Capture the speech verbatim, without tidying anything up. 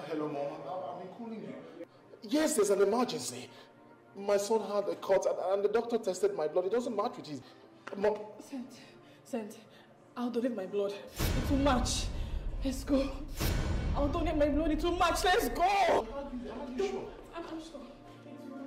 Hello, Mom. I've been calling you. Yes, there's an emergency. My son had a cut and, and the doctor tested my blood. It doesn't match with his... Mom... Send. Send. I'll donate my blood. It will match. Let's go. I'll donate my blood. It will match. Let's go. Are you, are you sure? I'm, I'm sure.